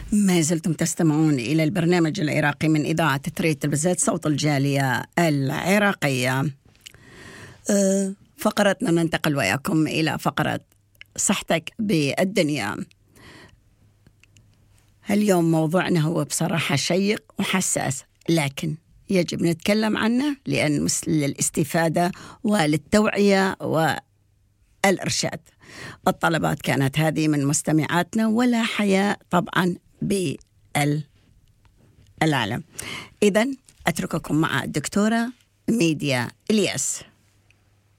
ما زلتم تستمعون إلى البرنامج العراقي من إذاعة تريد تلفزيون صوت الجالية العراقية. فقرتنا ننتقل وياكم إلى فقرة صحتك بالدنيا. اليوم موضوعنا هو بصراحة شيق وحساس، لكن يجب نتكلم عنه لأن للاستفادة وللتوعية والإرشاد. الطلبات كانت هذه من مستمعاتنا، ولا حياء طبعا بالعالم. إذن أترككم مع الدكتورة ميديا إلياس.